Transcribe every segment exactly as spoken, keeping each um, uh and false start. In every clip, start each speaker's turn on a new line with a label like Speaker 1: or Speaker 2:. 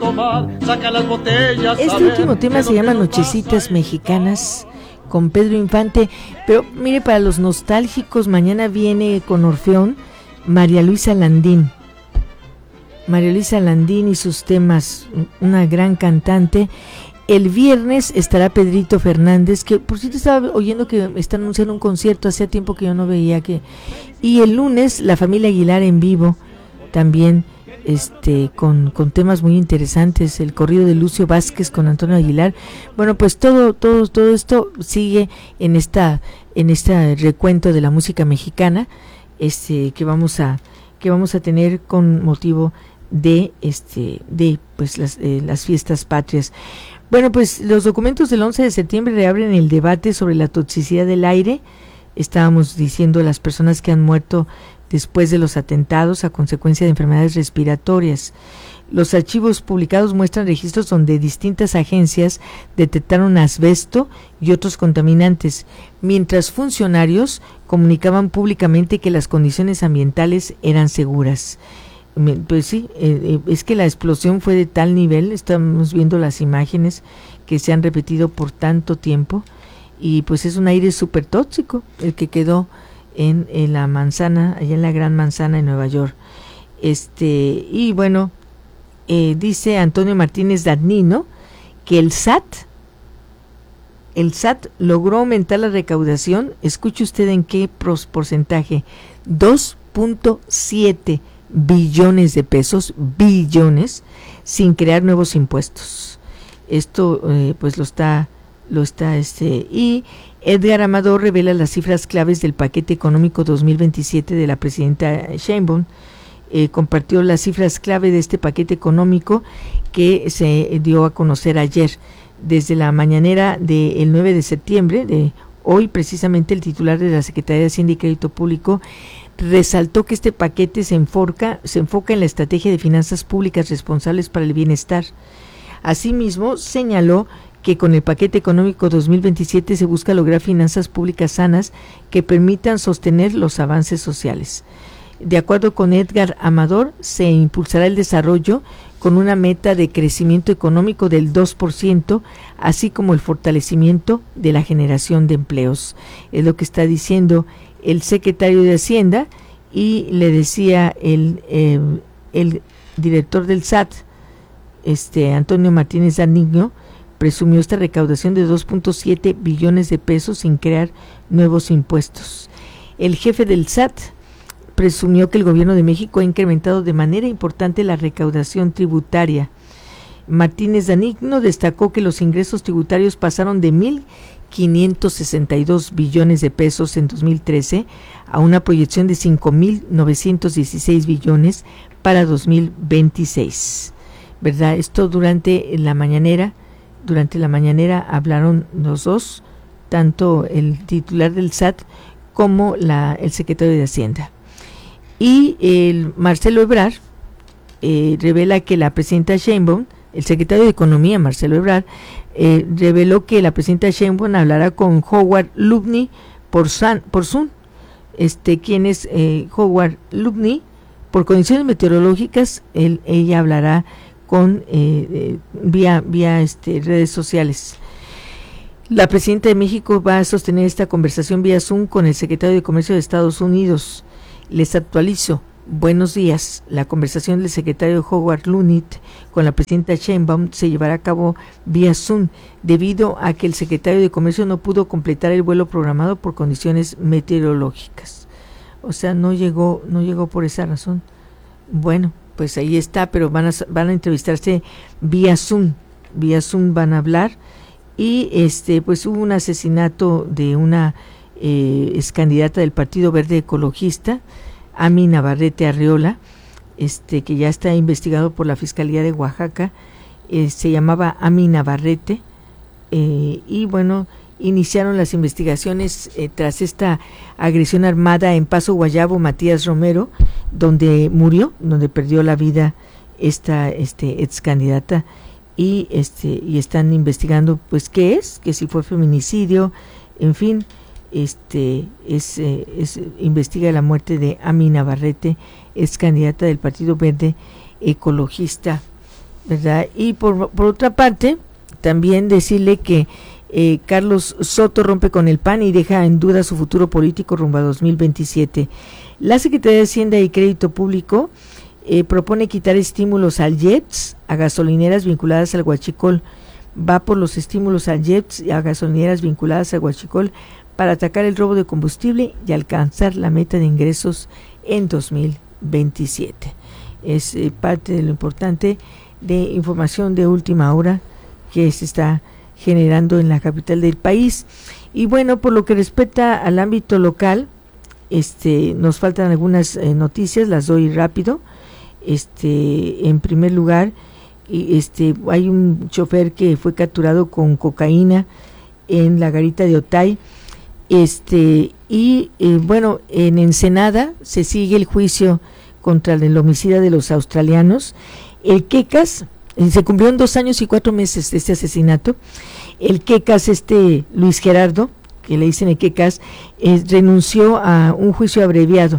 Speaker 1: tomar, saca las botellas.
Speaker 2: Este último tema se llama Nochecitas Mexicanas, con Pedro Infante. Pero mire, para los nostálgicos, mañana viene con Orfeón María Luisa Landín. María Luisa Landín y sus temas, una gran cantante. El viernes estará Pedrito Fernández, que por cierto estaba oyendo que está anunciando un concierto, hacía tiempo que yo no veía que. Y el lunes la familia Aguilar en vivo, también este con, con temas muy interesantes, el corrido de Lucio Vázquez con Antonio Aguilar. Bueno, pues todo, todo, todo esto sigue en esta, en este recuento de la música mexicana, este, que vamos a, que vamos a tener con motivo de este, de pues las, eh, las fiestas patrias. Bueno, pues los documentos del once de septiembre reabren el debate sobre la toxicidad del aire. Estábamos diciendo las personas que han muerto después de los atentados a consecuencia de enfermedades respiratorias. Los archivos publicados muestran registros donde distintas agencias detectaron asbesto y otros contaminantes, mientras funcionarios comunicaban públicamente que las condiciones ambientales eran seguras. Pues sí, eh, es que la explosión fue de tal nivel, estamos viendo las imágenes que se han repetido por tanto tiempo, y pues es un aire súper tóxico el que quedó en, en la manzana, allá en la Gran Manzana en Nueva York. Este, y bueno, eh, dice Antonio Martínez Dagnino que el S A T, el S A T logró aumentar la recaudación, escuche usted en qué porcentaje, dos punto siete billones de pesos, billones, sin crear nuevos impuestos. Esto eh, pues lo está, lo está este, y Edgar Amador revela las cifras claves del paquete económico dos mil veintisiete de la presidenta Sheinbaum. Eh, compartió las cifras clave de este paquete económico que se dio a conocer ayer. Desde la mañanera del nueve de septiembre, de hoy precisamente, el titular de la Secretaría de Hacienda y Crédito Público resaltó que este paquete se enfoca, se enfoca en la estrategia de finanzas públicas responsables para el bienestar. Asimismo, señaló que con el paquete económico dos mil veintisiete se busca lograr finanzas públicas sanas que permitan sostener los avances sociales. De acuerdo con Edgar Amador, se impulsará el desarrollo con una meta de crecimiento económico del dos por ciento, así como el fortalecimiento de la generación de empleos. Es lo que está diciendo el secretario de Hacienda, y le decía el, eh, el director del S A T, este Antonio Martínez Dagnino, presumió esta recaudación de dos punto siete billones de pesos sin crear nuevos impuestos. El jefe del S A T presumió que el gobierno de México ha incrementado de manera importante la recaudación tributaria. Martínez Dagnino destacó que los ingresos tributarios pasaron de mil quinientos sesenta y dos billones de pesos en dos mil trece a una proyección de cinco mil novecientos dieciséis billones para dos mil veintiséis. ¿Verdad? Esto durante la mañanera, durante la mañanera hablaron los dos, tanto el titular del S A T como la, el secretario de Hacienda. Y el Marcelo Ebrard eh, revela que la presidenta Sheinbaum, el secretario de Economía Marcelo Ebrard, eh, reveló que la presidenta Sheinbaum hablará con Howard Lubny por, San, por Zoom. Este, ¿quién es eh, Howard Lubny? Por condiciones meteorológicas, él, ella hablará con eh, eh, vía vía este, redes sociales. La presidenta de México va a sostener esta conversación vía Zoom con el secretario de Comercio de Estados Unidos. Les actualizo. Buenos días. La conversación del secretario Howard Lubny con la presidenta Sheinbaum se llevará a cabo vía Zoom debido a que el secretario de Comercio no pudo completar el vuelo programado por condiciones meteorológicas. O sea, no llegó, no llegó por esa razón. Bueno, pues ahí está, pero van a, van a entrevistarse vía Zoom. Vía Zoom van a hablar, y este, pues hubo un asesinato de una eh, ex candidata del Partido Verde Ecologista, Ami Navarrete Arriola, este, que ya está investigado por la Fiscalía de Oaxaca. Eh, se llamaba Ami Navarrete, eh, y bueno, iniciaron las investigaciones eh, tras esta agresión armada en Paso Guayabo, Matías Romero, donde murió, donde perdió la vida esta este, ex candidata, y este y están investigando pues qué es, que si fue feminicidio, en fin. Este es, eh, es investiga la muerte de Ami Navarrete, ex candidata del Partido Verde Ecologista. ¿verdad? Y por, por otra parte, también decirle que eh, Carlos Soto rompe con el P A N y deja en duda su futuro político rumbo a dos mil veintisiete. La Secretaría de Hacienda y Crédito Público eh, propone quitar estímulos al I E P S, a gasolineras vinculadas al huachicol. Va por los estímulos al I E P S y a gasolineras vinculadas al huachicol para atacar el robo de combustible y alcanzar la meta de ingresos en dos mil veintisiete. Es eh, parte de lo importante de información de última hora que se está generando en la capital del país. Y bueno, por lo que respecta al ámbito local, este nos faltan algunas eh, noticias, las doy rápido. Este, en primer lugar, y este hay un chofer que fue capturado con cocaína en la garita de Otay. Este, y eh, bueno, en Ensenada se sigue el juicio contra el homicida de los australianos. El Quecas, eh, se cumplieron dos años y cuatro meses de este asesinato. El Quecas, este Luis Gerardo, que le dicen el Quecas, eh, renunció a un juicio abreviado.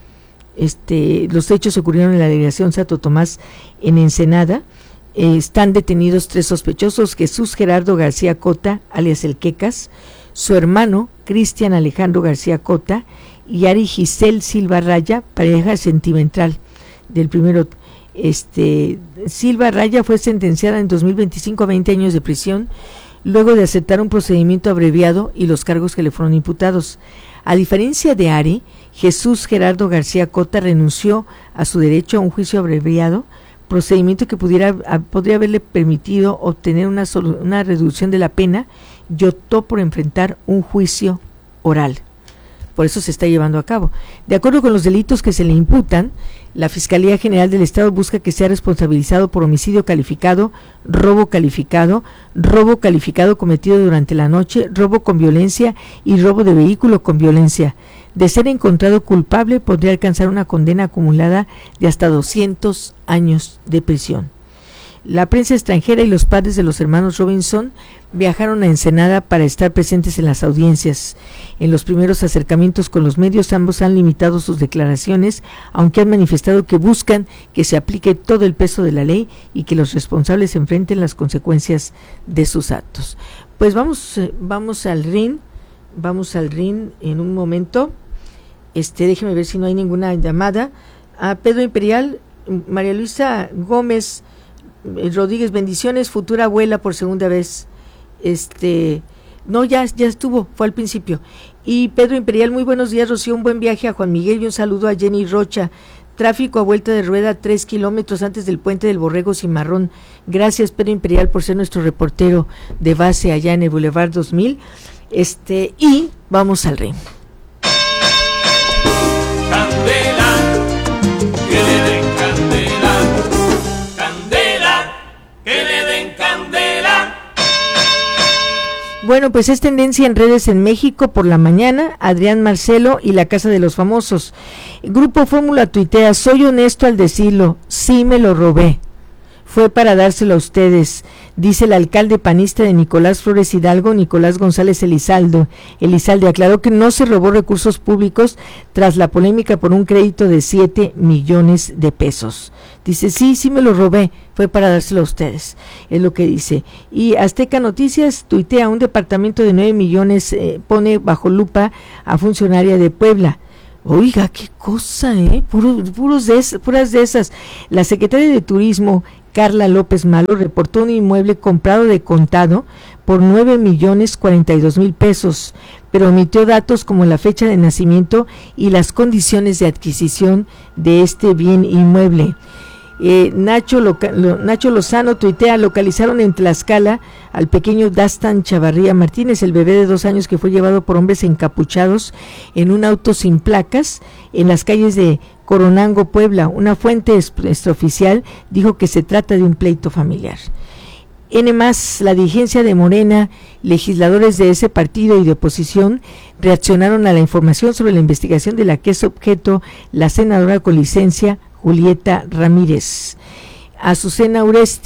Speaker 2: Este, los hechos ocurrieron en la delegación Santo Tomás en Ensenada. Eh, están detenidos tres sospechosos: Jesús Gerardo García Cota, alias el Quecas, su hermano Cristian Alejandro García Cota y Ari Giselle Silva Raya, pareja sentimental del primero. Este, Silva Raya fue sentenciada en dos mil veinticinco a veinte años de prisión luego de aceptar un procedimiento abreviado y los cargos que le fueron imputados. A diferencia de Ari, Jesús Gerardo García Cota renunció a su derecho a un juicio abreviado, procedimiento que pudiera a, podría haberle permitido obtener una, una reducción de la pena, y optó por enfrentar un juicio oral. Por eso se está llevando a cabo. De acuerdo con los delitos que se le imputan, la Fiscalía General del Estado busca que sea responsabilizado por homicidio calificado, robo calificado, robo calificado cometido durante la noche, robo con violencia y robo de vehículo con violencia. De ser encontrado culpable, podría alcanzar una condena acumulada de hasta doscientos años de prisión. La prensa extranjera y los padres de los hermanos Robinson viajaron a Ensenada para estar presentes en las audiencias. En los primeros acercamientos con los medios, ambos han limitado sus declaraciones, aunque han manifestado que buscan que se aplique todo el peso de la ley y que los responsables enfrenten las consecuencias de sus actos. Pues vamos, eh, vamos al R I N, vamos al R I N en un momento. Este, déjeme ver si no hay ninguna llamada. A Pedro Imperial, María Luisa Gómez Rodríguez, bendiciones, futura abuela por segunda vez. Este, no, ya, ya estuvo, fue al principio. Y Pedro Imperial, muy buenos días, Rocío, un buen viaje a Juan Miguel y un saludo a Jenny Rocha. Tráfico a vuelta de rueda, tres kilómetros antes del puente del Borrego Cimarrón. Gracias, Pedro Imperial, por ser nuestro reportero de base allá en el Boulevard dos mil. Este, y vamos al R I N.
Speaker 3: Candela, que le den candela, candela, que le den candela.
Speaker 2: Bueno, pues es tendencia en redes en México por la mañana, Adrián Marcelo y la Casa de los Famosos. Grupo Fórmula tuitea, soy honesto al decirlo, sí me lo robé. Fue para dárselo a ustedes, dice el alcalde panista de Nicolás Flores Hidalgo, Nicolás González Elizaldo. Elizalde aclaró que no se robó recursos públicos tras la polémica por un crédito de siete millones de pesos. Dice, sí, sí me lo robé, fue para dárselo a ustedes, es lo que dice. Y Azteca Noticias tuitea, un departamento de nueve millones eh, pone bajo lupa a funcionaria de Puebla. Oiga, qué cosa, ¿eh? Puro, puros de es, puras de esas. La secretaria de Turismo, Carla López Malo, reportó un inmueble comprado de contado por nueve millones cuarenta y dos mil pesos, pero omitió datos como la fecha de nacimiento y las condiciones de adquisición de este bien inmueble. Eh, Nacho, Loca, Lo, Nacho Lozano tuitea, localizaron en Tlaxcala al pequeño Dastan Chavarría Martínez, el bebé de dos años que fue llevado por hombres encapuchados en un auto sin placas en las calles de Coronango, Puebla. Una fuente extraoficial dijo que se trata de un pleito familiar. N más, la dirigencia de Morena, legisladores de ese partido y de oposición reaccionaron a la información sobre la investigación de la que es objeto la senadora con licencia Julieta Ramírez. Azucena Uresti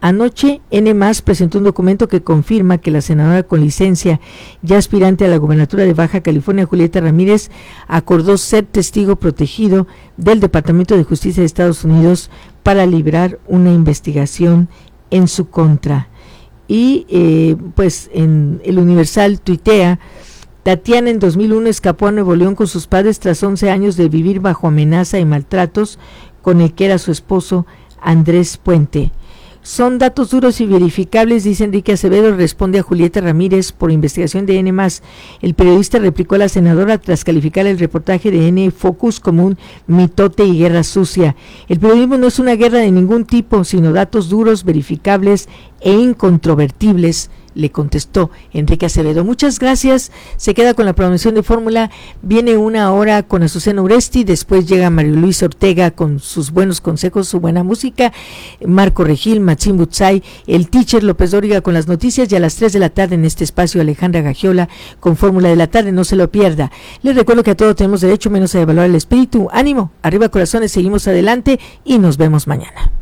Speaker 2: Anoche, N más presentó un documento que confirma que la senadora con licencia, ya aspirante a la gubernatura de Baja California, Julieta Ramírez, acordó ser testigo protegido del Departamento de Justicia de Estados Unidos para librar una investigación en su contra. Y eh, pues en el Universal tuitea: Tatiana en dos mil uno escapó a Nuevo León con sus padres tras once años de vivir bajo amenaza y maltratos con el que era su esposo Andrés Puente. Son datos duros y verificables, dice Enrique Acevedo, responde a Julieta Ramírez por investigación de N más. El periodista replicó a la senadora tras calificar el reportaje de N Focus como un mitote y guerra sucia. El periodismo no es una guerra de ningún tipo, sino datos duros, verificables e incontrovertibles, le contestó Enrique Acevedo. Muchas gracias, se queda con la programación de Fórmula, viene una hora con Azucena Uresti, después llega Mario Luis Ortega con sus buenos consejos, su buena música, Marco Regil, Machín Butzai, el teacher López Dóriga con las noticias, y a las tres de la tarde en este espacio Alejandra Gagiola con Fórmula de la Tarde, no se lo pierda. Les recuerdo que a todo tenemos derecho menos a evaluar el espíritu. Ánimo, arriba corazones, seguimos adelante y nos vemos mañana.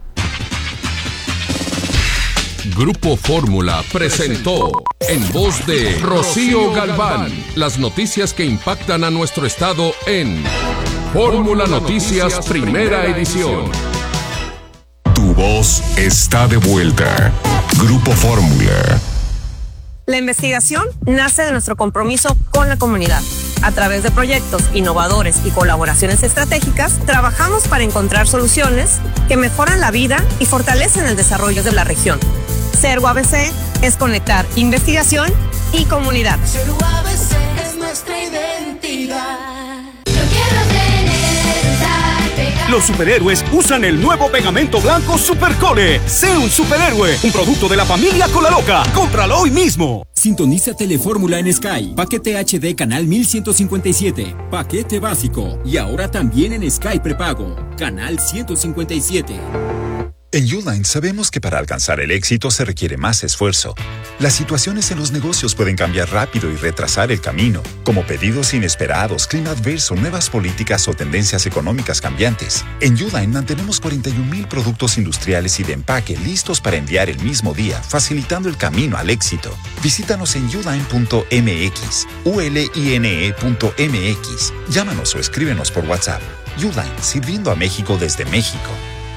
Speaker 4: Grupo Fórmula presentó, en voz de Rocío Galván, las noticias que impactan a nuestro estado en Fórmula Noticias Primera Edición.
Speaker 5: Tu voz está de vuelta. Grupo Fórmula.
Speaker 6: La investigación nace de nuestro compromiso con la comunidad. A través de proyectos innovadores y colaboraciones estratégicas, trabajamos para encontrar soluciones que mejoran la vida y fortalecen el desarrollo de la región. Ser U A B C es conectar investigación y comunidad.
Speaker 7: Ser U A B C es nuestra identidad. Yo quiero tener tal pegado.
Speaker 8: Los superhéroes usan el nuevo pegamento blanco Supercole. Sé un superhéroe, un producto de la familia Cola Loca. Cómpralo hoy mismo.
Speaker 9: Sintoniza Telefórmula en Sky. Paquete H D canal mil ciento cincuenta y siete. Paquete básico. Y ahora también en Sky prepago. Canal ciento cincuenta y siete.
Speaker 5: En Uline sabemos que para alcanzar el éxito se requiere más esfuerzo. Las situaciones en los negocios pueden cambiar rápido y retrasar el camino, como pedidos inesperados, clima adverso, nuevas políticas o tendencias económicas cambiantes. En Uline mantenemos cuarenta y un mil productos industriales y de empaque listos para enviar el mismo día, facilitando el camino al éxito. Visítanos en uline punto m x, u l i n e punto m x. Llámanos o escríbenos por WhatsApp. Uline, sirviendo a México desde México.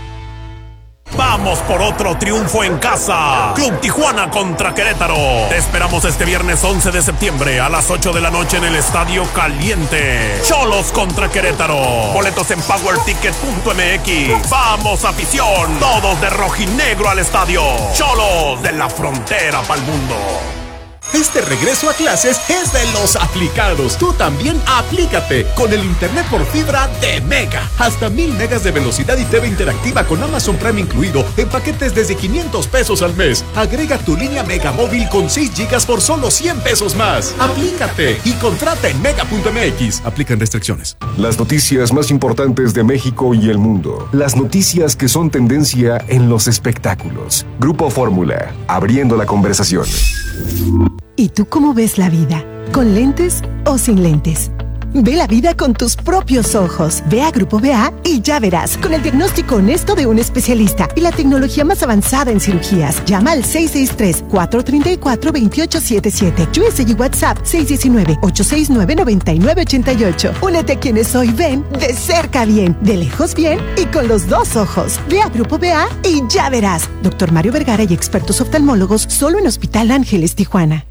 Speaker 10: Vamos por otro triunfo en casa. Club Tijuana contra Querétaro. Te esperamos este viernes once de septiembre a las ocho de la noche en el Estadio Caliente. Cholos contra Querétaro. Boletos en power ticket punto m x. Vamos, afición. Todos de rojinegro al estadio. Cholos de la frontera pa'l mundo.
Speaker 8: Este regreso a clases es de los aplicados. Tú también aplícate con el internet por fibra de Mega. Hasta mil megas de velocidad y T V interactiva con Amazon Prime incluido en paquetes desde quinientos pesos al mes. Agrega tu línea Mega móvil con seis gigas por solo cien pesos más. Aplícate y contrata en mega punto m x. Aplican restricciones.
Speaker 11: Las noticias más importantes de México y el mundo. Las noticias que son tendencia en los espectáculos. Grupo Fórmula, abriendo la conversación.
Speaker 12: ¿Y tú cómo ves la vida? ¿Con lentes o sin lentes? Ve la vida con tus propios ojos. Ve a Grupo B A y ya verás, con el diagnóstico honesto de un especialista y la tecnología más avanzada en cirugías. Llama al seis seis tres, cuatro tres cuatro, dos ocho siete siete. U S y WhatsApp seis uno nueve, ocho seis nueve, nueve nueve ocho ocho. Únete a quienes hoy ven de cerca bien, de lejos bien y con los dos ojos. Ve a Grupo B A y ya verás. Doctor Mario Vergara y expertos oftalmólogos solo en Hospital Ángeles, Tijuana.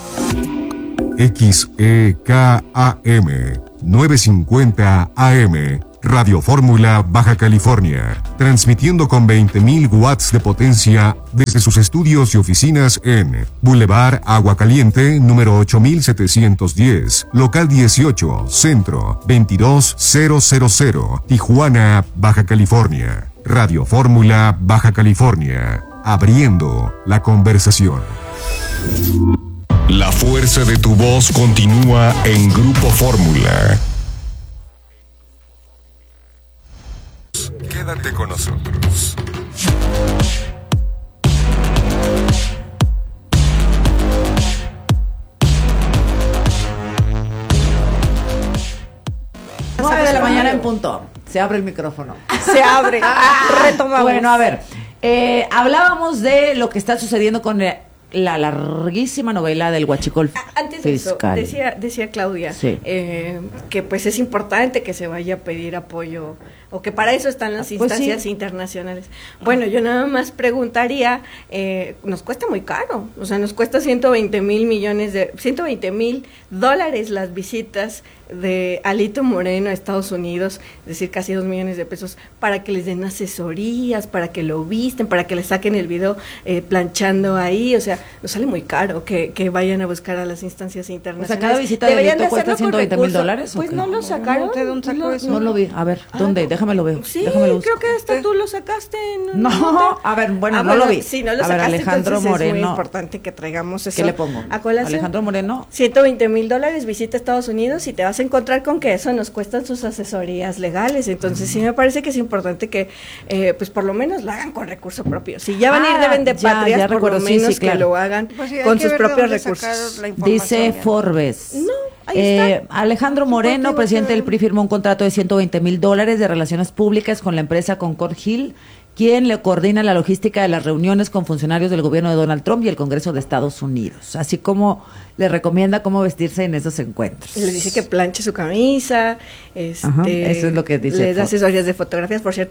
Speaker 13: X E K A M novecientos cincuenta A M Radio Fórmula Baja California, transmitiendo con veinte mil watts de potencia desde sus estudios y oficinas en Boulevard Agua Caliente, número ocho mil setecientos diez, local dieciocho, centro, veintidós mil, Tijuana, Baja California. Radio Fórmula Baja California, abriendo la conversación.
Speaker 5: La fuerza de tu voz continúa en Grupo Fórmula.
Speaker 11: Quédate con nosotros.
Speaker 14: nueve de la mañana en punto. Se abre el micrófono.
Speaker 6: Se abre. Retomamos.
Speaker 14: Bueno, a ver. Eh, hablábamos de lo que está sucediendo con eh, la larguísima novela del huachicol
Speaker 15: Antes de
Speaker 14: fiscal.
Speaker 15: eso, decía, decía Claudia
Speaker 14: Sí.
Speaker 15: eh, que pues es importante que se vaya a pedir apoyo, o que para eso están las
Speaker 14: Pues
Speaker 15: instancias
Speaker 14: sí.
Speaker 15: internacionales. Bueno, yo nada más preguntaría, eh, nos cuesta muy caro, o sea, nos cuesta ciento veinte mil millones de, ciento veinte mil dólares las visitas de Alito Moreno a Estados Unidos, es decir, casi dos millones de pesos, para que les den asesorías, para que lo visten, para que les saquen el video eh, planchando ahí, o sea, nos sale muy caro que, que vayan a buscar a las instancias internacionales.
Speaker 14: O sea, cada visita de
Speaker 15: Deberían
Speaker 14: Alito cuesta
Speaker 15: hacerlo con
Speaker 14: ciento veinte mil
Speaker 15: recursos.
Speaker 14: dólares, ¿o
Speaker 15: Pues
Speaker 14: qué?
Speaker 15: no lo sacaron.
Speaker 16: No, ¿de dónde sacó
Speaker 15: no,
Speaker 16: eso?
Speaker 14: No lo vi. A ver, ¿dónde? Déjame lo veo.
Speaker 15: Sí,
Speaker 14: Déjame lo busco.
Speaker 15: creo que hasta tú lo sacaste. En
Speaker 14: No, a ver, bueno,
Speaker 15: Ah,
Speaker 14: no lo vi.
Speaker 15: Sí, no lo
Speaker 14: A ver,
Speaker 15: sacaste,
Speaker 14: Alejandro
Speaker 15: entonces
Speaker 14: Moreno.
Speaker 15: es muy importante que traigamos eso.
Speaker 14: ¿Qué le pongo?
Speaker 15: A colación.
Speaker 14: Alejandro Moreno.
Speaker 15: ciento veinte mil dólares, visita Estados Unidos y te vas a encontrar con que eso nos cuestan sus asesorías legales. Entonces sí me parece que es importante que eh, pues por lo menos lo hagan con recurso propio. Si ya van a ir
Speaker 14: Ah,
Speaker 15: deben de
Speaker 14: ya,
Speaker 15: patrias,
Speaker 14: ya
Speaker 15: por
Speaker 14: recuerdo,
Speaker 15: lo
Speaker 14: sí,
Speaker 15: menos
Speaker 14: sí, claro.
Speaker 15: que lo hagan
Speaker 16: Pues sí, hay
Speaker 15: con
Speaker 16: que
Speaker 15: sus
Speaker 16: ver de
Speaker 15: propios
Speaker 16: dónde sacaron
Speaker 15: recursos.
Speaker 16: la información.
Speaker 14: Dice
Speaker 16: ya.
Speaker 14: Forbes.
Speaker 15: No, ahí
Speaker 14: Eh,
Speaker 15: está.
Speaker 14: Alejandro Moreno, presidente del P R I, firmó un contrato de ciento veinte mil dólares de relaciones públicas con la empresa Concord Hill, quien le coordina la logística de las reuniones con funcionarios del gobierno de Donald Trump y el Congreso de Estados Unidos, así como le recomienda cómo vestirse en esos encuentros.
Speaker 15: Le dice que planche su camisa, este,
Speaker 14: Ajá, eso es lo que dice
Speaker 15: le da
Speaker 14: Forbes.
Speaker 15: asesorías de fotografías. Por cierto,